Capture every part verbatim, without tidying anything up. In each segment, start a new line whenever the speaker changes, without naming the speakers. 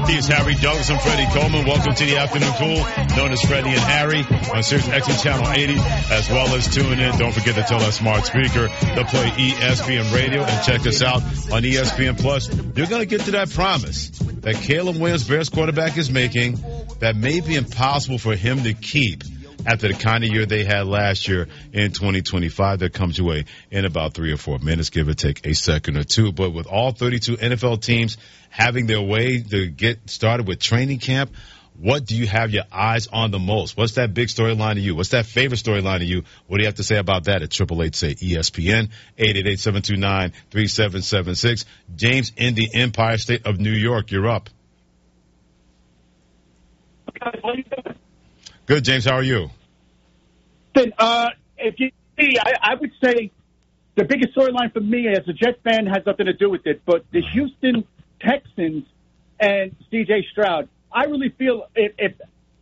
He is Harry Douglas and Freddie Coleman. Welcome to the Afternoon Cool, known as Freddie and Harry, on Sirius X M Channel eighty, as well as tune in. Don't forget to tell that smart speaker to play E S P N Radio and check us out on E S P N Plus. You're going to get to that promise that Caleb Williams, Bears quarterback, is making that may be impossible for him to keep after the kind of year they had last year in twenty twenty-five. That comes your way in about three or four minutes, give or take a second or two. But with all thirty-two N F L teams having their way to get started with training camp, what do you have your eyes on the most? What's that big storyline to you? What's that favorite storyline to you? What do you have to say about that at eight eight eight, say, E S P N, eight eight eight, seven two nine, three seven seven six. James in the Empire State of New York, you're up. Good, James. How are you?
Uh, if you see, I, I would say the biggest storyline for me as a Jet fan has nothing to do with it, but the Houston Texans and C J Stroud. I really feel if, if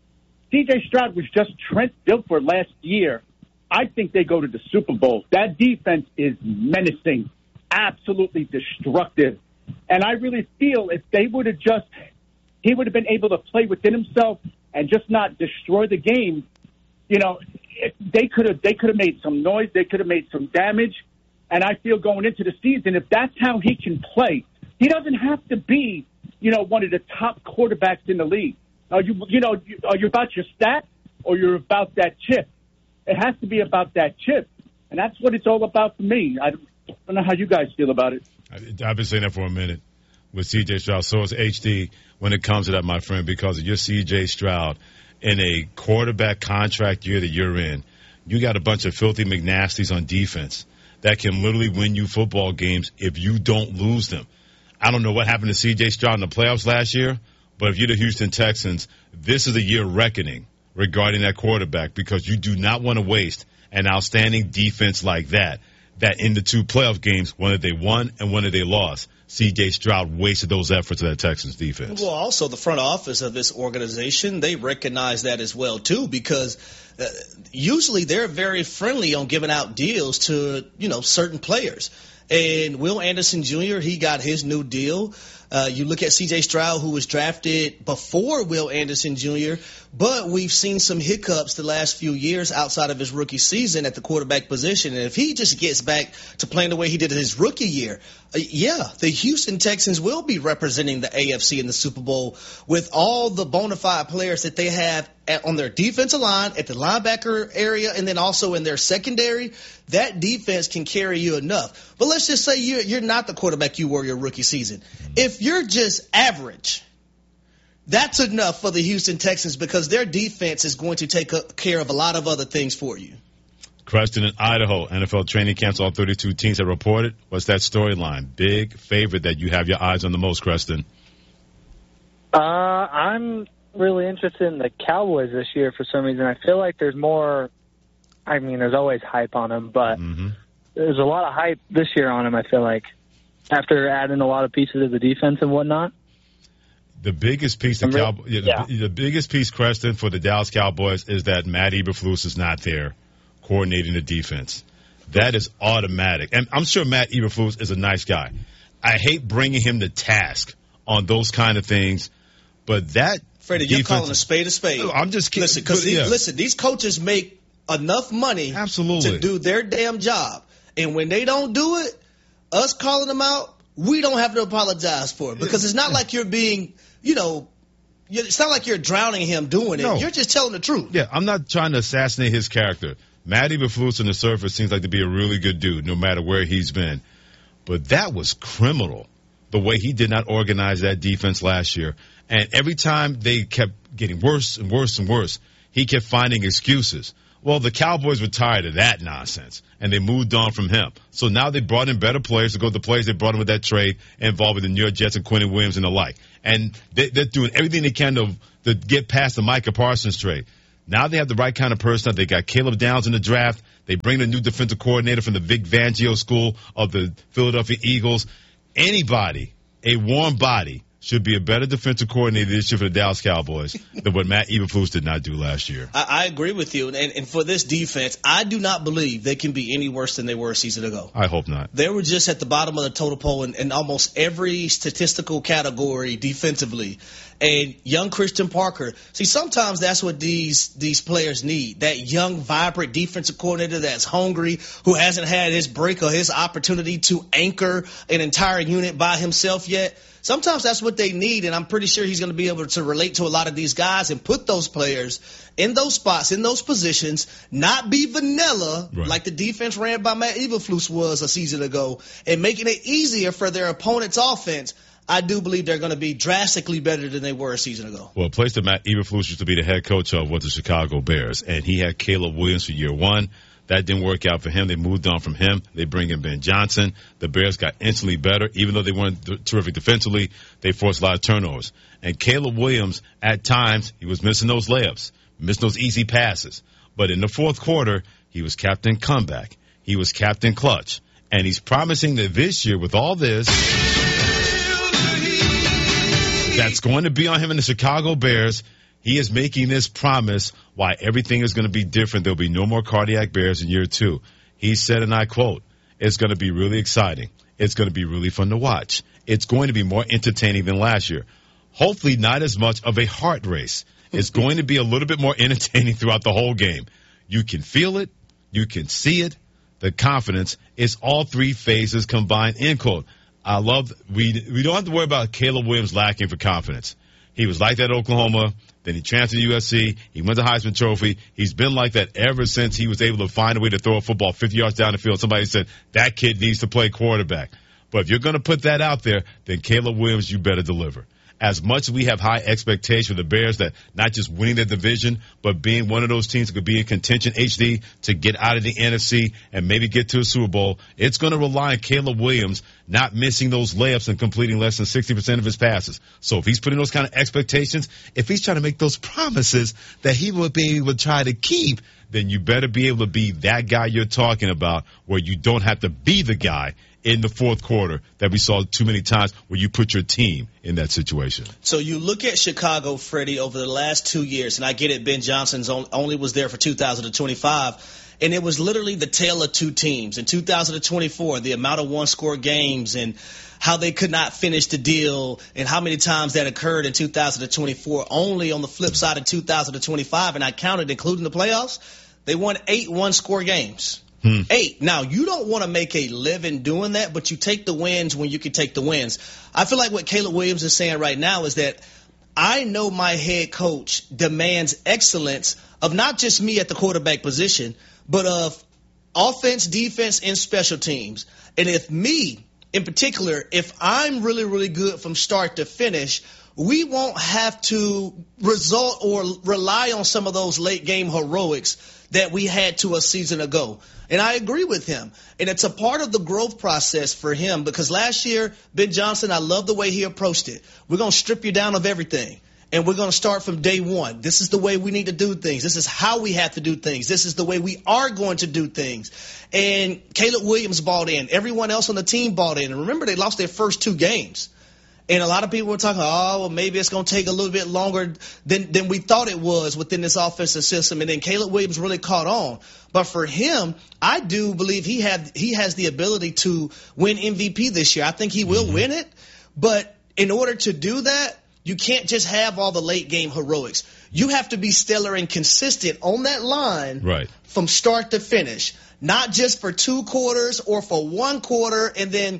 C J Stroud was just Trent Dilfer last year, I think they go to the Super Bowl. That defense is menacing, absolutely destructive. And I really feel if they would have just, he would have been able to play within himself and just not destroy the game, you know, they could have they could have made some noise. They could have made some damage. And I feel going into the season, if that's how he can play, he doesn't have to be, you know, one of the top quarterbacks in the league. Are you, you know, are you about your stats or you're about that chip? It has to be about that chip. And that's what it's all about for me. I don't know how you guys feel about it.
I've been saying that for a minute with C J Stroud. So is H D when it comes to that, my friend, because of your C J Stroud. In a quarterback contract year that you're in, you got a bunch of filthy McNasties on defense that can literally win you football games if you don't lose them. I don't know what happened to C J Stroud in the playoffs last year, but if you're the Houston Texans, this is a year reckoning regarding that quarterback because you do not want to waste an outstanding defense like that, that in the two playoff games, one that they won and one that they lost, C J Stroud wasted those efforts of that Texans defense.
Well, also the front office of this organization, they recognize that as well, too, because uh, usually they're very friendly on giving out deals to, you know, certain players. And Will Anderson Junior, he got his new deal. Uh, you look at C J Stroud, who was drafted before Will Anderson Junior, but we've seen some hiccups the last few years outside of his rookie season at the quarterback position. And if he just gets back to playing the way he did in his rookie year, uh, yeah, the Houston Texans will be representing the A F C in the Super Bowl with all the bona fide players that they have at, on their defensive line, at the linebacker area, and then also in their secondary. That defense can carry you enough. But let's just say you're, you're not the quarterback you were your rookie season. If you're just average, that's enough for the Houston Texans because their defense is going to take care of a lot of other things for you.
Creston in Idaho, N F L training camps, all thirty-two teams have reported. What's that storyline? Big favorite that you have your eyes on the most, Creston?
Uh, I'm really interested in the Cowboys this year for some reason. I feel like there's more, I mean, there's always hype on them, but mm-hmm. there's a lot of hype this year on them, I feel like, after adding a lot of pieces of the defense and whatnot.
The biggest piece, the, Cow- yeah. the, the biggest piece, Creston, for the Dallas Cowboys is that Matt Eberflus is not there coordinating the defense. That is automatic. And I'm sure Matt Eberflus is a nice guy. I hate bringing him to task on those kind of things, but that
Freddie, you're calling a spade a spade.
I'm just kidding.
Listen, because yeah. listen, these coaches make enough money
Absolutely.
to do their damn job. And when they don't do it, us calling them out, we don't have to apologize for it because it's not like you're being, you know, it's not like you're drowning him doing it. No. You're just telling the truth.
Yeah, I'm not trying to assassinate his character. Matt Eberflus on the surface seems like to be a really good dude no matter where he's been. But that was criminal, the way he did not organize that defense last year. And every time they kept getting worse and worse and worse, he kept finding excuses. Well, the Cowboys were tired of that nonsense, and they moved on from him. So now they brought in better players to go to the players they brought in with that trade involving the New York Jets and Quentin Williams and the like. And they, they're doing everything they can to, to get past the Micah Parsons trade. Now they have the right kind of person. They got Caleb Downs in the draft. They bring the new defensive coordinator from the Vic Fangio school of the Philadelphia Eagles. Anybody, a warm body, should be a better defensive coordinator this year for the Dallas Cowboys than what Matt Eberflus did not do last year.
I, I agree with you. And, and for this defense, I do not believe they can be any worse than they were a season ago.
I hope not.
They were just at the bottom of the total poll in, in almost every statistical category defensively. And young Christian Parker, see, sometimes that's what these these players need, that young, vibrant defensive coordinator that's hungry, who hasn't had his break or his opportunity to anchor an entire unit by himself yet. Sometimes that's what they need, and I'm pretty sure he's going to be able to relate to a lot of these guys and put those players in those spots, in those positions, not be vanilla
right.
like the defense ran by Matt Eberflus was a season ago, and making it easier for their opponent's offense. I do believe they're going to be drastically better than they were a season ago.
Well, a place that Matt Eberflus used to be the head coach of was the Chicago Bears, and he had Caleb Williams for year one. That didn't work out for him. They moved on from him. They bring in Ben Johnson. The Bears got instantly better. Even though they weren't th- terrific defensively, they forced a lot of turnovers. And Caleb Williams, at times, he was missing those layups, missing those easy passes. But in the fourth quarter, he was captain comeback. He was captain clutch. And he's promising that this year, with all this that's going to be on him in the Chicago Bears, he is making this promise why everything is going to be different. There'll be no more cardiac bears in year two. He said, and I quote, "It's going to be really exciting. It's going to be really fun to watch. It's going to be more entertaining than last year. Hopefully not as much of a heart race. It's going to be a little bit more entertaining throughout the whole game. You can feel it. You can see it. The confidence is all three phases combined," end quote. I love, we, we don't have to worry about Caleb Williams lacking for confidence. He was like that at Oklahoma. Then he transferred to U S C. He won the Heisman Trophy. He's been like that ever since he was able to find a way to throw a football fifty yards down the field. Somebody said, that kid needs to play quarterback. But if you're going to put that out there, then Caleb Williams, you better deliver. As much as we have high expectations for the Bears that not just winning the division, but being one of those teams that could be in contention, H D, to get out of the N F C and maybe get to a Super Bowl, it's going to rely on Caleb Williams not missing those layups and completing less than sixty percent of his passes. So if he's putting those kind of expectations, if he's trying to make those promises that he will be able to try to keep, then you better be able to be that guy you're talking about, where you don't have to be the guy in the fourth quarter that we saw too many times where you put your team in that situation.
So you look at Chicago, Freddie, over the last two years, and I get it, Ben Johnson's only was there for two thousand twenty-five, and it was literally the tale of two teams. In two thousand twenty-four, the amount of one-score games and how they could not finish the deal and how many times that occurred in two thousand twenty-four. Only on the flip side of two thousand twenty-five, and I counted including the playoffs, they won eight one-score games. Hmm. Eight. Now, you don't want to make a living doing that, but you take the wins when you can take the wins. I feel like what Caleb Williams is saying right now is that I know my head coach demands excellence of not just me at the quarterback position, but of offense, defense, and special teams. And if me, in particular, if I'm really, really good from start to finish, we won't have to result or rely on some of those late game heroics that we had to a season ago. And I agree with him. And it's a part of the growth process for him, because last year, Ben Johnson, I love the way he approached it. We're going to strip you down of everything, and we're going to start from day one. This is the way we need to do things. This is how we have to do things. This is the way we are going to do things. And Caleb Williams bought in. Everyone else on the team bought in. And remember, they lost their first two games. And a lot of people were talking, oh, well, maybe it's going to take a little bit longer than, than we thought it was within this offensive system. And then Caleb Williams really caught on. But for him, I do believe he had he has the ability to win M V P this year. I think he will mm-hmm. win it. But in order to do that, you can't just have all the late game heroics. You have to be stellar and consistent on that line
right.
from start to finish, not just for two quarters or for one quarter and then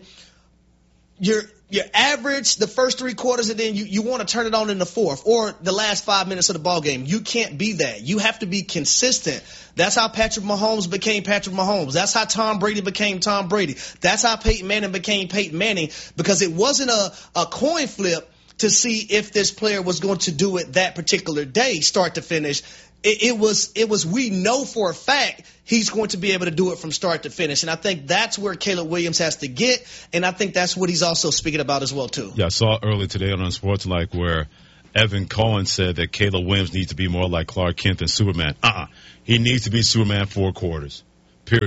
you're – you average the first three quarters, and then you, you want to turn it on in the fourth or the last five minutes of the ball game. You can't be that. You have to be consistent. That's how Patrick Mahomes became Patrick Mahomes. That's how Tom Brady became Tom Brady. That's how Peyton Manning became Peyton Manning, because it wasn't a, a coin flip to see if this player was going to do it that particular day, start to finish. It, it was, it was, we know for a fact he's going to be able to do it from start to finish. And I think that's where Caleb Williams has to get. And I think that's what he's also speaking about as well, too.
Yeah, I saw earlier today on Unsportsmanlike where Evan Cohen said that Caleb Williams needs to be more like Clark Kent than Superman. Uh-uh. He needs to be Superman four quarters, period.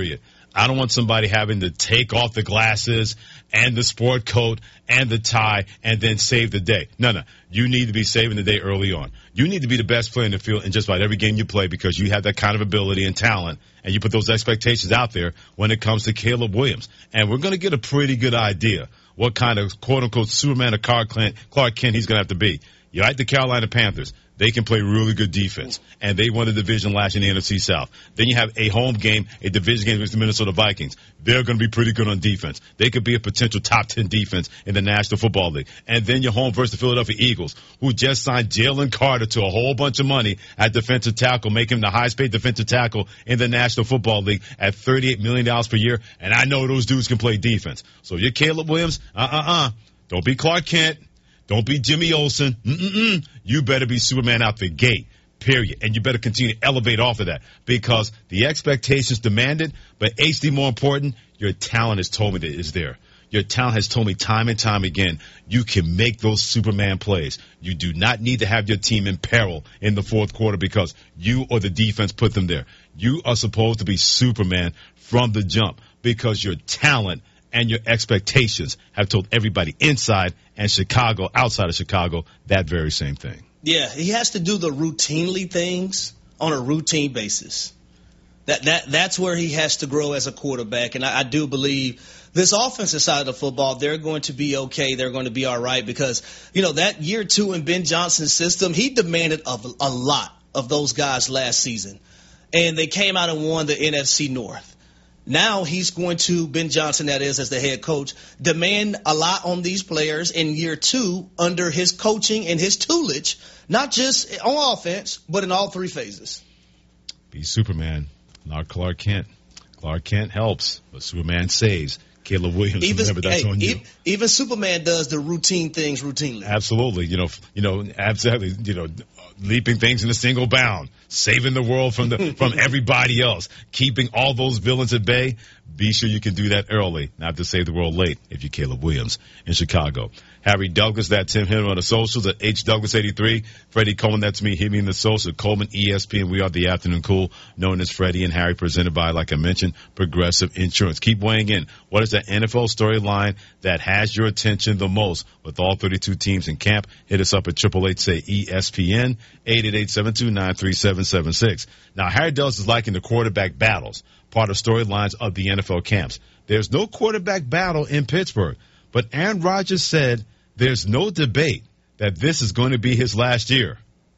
I don't want somebody having to take off the glasses and the sport coat and the tie and then save the day. No, no. You need to be saving the day early on. You need to be the best player in the field in just about every game you play because you have that kind of ability and talent, and you put those expectations out there when it comes to Caleb Williams. And we're going to get a pretty good idea what kind of quote-unquote Superman or Clark Kent, Clark Kent he's going to have to be. You like the Carolina Panthers. They can play really good defense, and they won the division last year in the N F C South. Then you have a home game, a division game against the Minnesota Vikings. They're going to be pretty good on defense. They could be a potential top ten defense in the National Football League. And then you're home versus the Philadelphia Eagles, who just signed Jalen Carter to a whole bunch of money at defensive tackle, making him the highest paid defensive tackle in the National Football League at thirty-eight million dollars per year. And I know those dudes can play defense. So you're Caleb Williams, uh-uh-uh. Don't be Clark Kent. Don't be Jimmy Olsen. Mm-mm-mm. You better be Superman out the gate, period. And you better continue to elevate off of that because the expectations demanded, but H D more important, your talent has told me that it's there. Your talent has told me time and time again, you can make those Superman plays. You do not need to have your team in peril in the fourth quarter because you or the defense put them there. You are supposed to be Superman from the jump because your talent and your expectations have told everybody inside and Chicago, outside of Chicago, that very same thing.
Yeah, he has to do the routinely things on a routine basis. That that that's where he has to grow as a quarterback, and I, I do believe this offensive side of the football, they're going to be okay. They're going to be all right because, you know, that year two in Ben Johnson's system, he demanded a, a lot of those guys last season, and they came out and won the N F C North. Now he's going to, Ben Johnson, that is, as the head coach, demand a lot on these players in year two under his coaching and his tutelage, not just on offense, but in all three phases.
Be Superman, not Clark Kent. Clark Kent helps, but Superman saves. Caleb Williams,
even,
remember that's
hey,
on you.
Even Superman does the routine things routinely.
Absolutely, you know, you know, absolutely, you know, leaping things in a single bound, saving the world from the from everybody else, keeping all those villains at bay. Be sure you can do that early, not to save the world late. If you're Caleb Williams in Chicago, Harry Douglas, that Tim Henry on the socials at H Douglas eighty-three. Freddie Coleman, that's me. Hit me in the social. Coleman E S P N. We are the Afternoon Cool, known as Freddie and Harry, presented by, like I mentioned, Progressive Insurance. Keep weighing in. What is that N F L storyline that has your attention the most with all thirty-two teams in camp? Hit us up at triple eight say E S P N, eight eight eight, seven two nine, three seven seven six. Now, Harry Douglas is liking the quarterback battles, part of storylines of the N F L camps. There's no quarterback battle in Pittsburgh, but Aaron Rodgers said there's no debate that this is going to be his last year.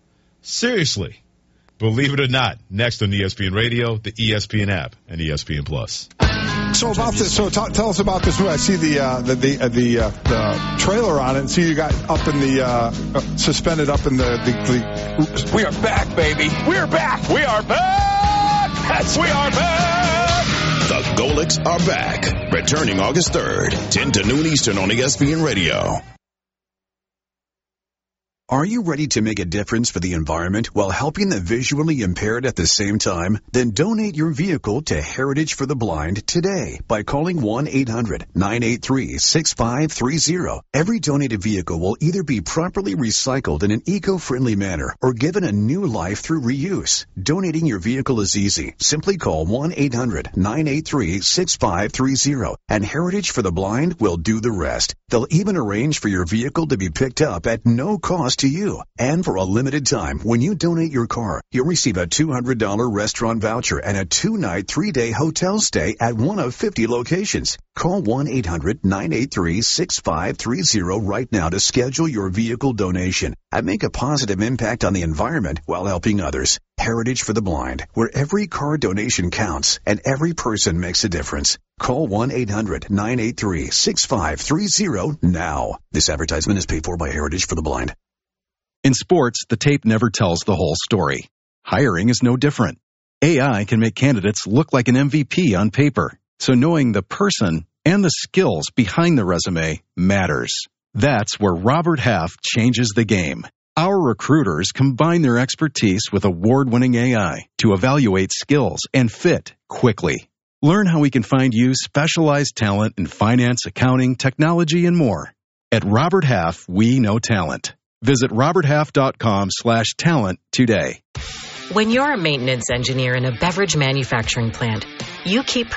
Seriously. Believe it or not, next on E S P N Radio, the E S P N app, and E S P N Plus.
So about this, so t- tell us about this movie. I see the uh, the the, uh, the, uh, the trailer on it, and see you got up in the uh, uh, suspended up in the, the, the.
We are back, baby. We are back. We are back. Yes, we are back.
The Golics are back, returning August third, ten to noon Eastern on E S P N Radio.
Are you ready to make a difference for the environment while helping the visually impaired at the same time? Then donate your vehicle to Heritage for the Blind today by calling one eight hundred, nine eight three, six five three zero. Every donated vehicle will either be properly recycled in an eco-friendly manner or given a new life through reuse. Donating your vehicle is easy. Simply call one eight hundred, nine eight three, six five three zero and Heritage for the Blind will do the rest. They'll even arrange for your vehicle to be picked up at no cost to you. And for a limited time, when you donate your car, you'll receive a two hundred dollars restaurant voucher and a two-night, three-day hotel stay at one of fifty locations. Call one eight hundred, nine eight three, six five three zero right now to schedule your vehicle donation and make a positive impact on the environment while helping others. Heritage for the Blind, where every car donation counts and every person makes a difference. Call one eight hundred, nine eight three, six five three zero now. This advertisement is paid for by Heritage for the Blind.
In sports, the tape never tells the whole story. Hiring is no different. A I can make candidates look like an M V P on paper, so knowing the person and the skills behind the resume matters. That's where Robert Half changes the game. Our recruiters combine their expertise with award-winning A I to evaluate skills and fit quickly. Learn how we can find you specialized talent in finance, accounting, technology, and more. At Robert Half, we know talent. Visit roberthalf.com slash talent today.
When you're a maintenance engineer in a beverage manufacturing plant, you keep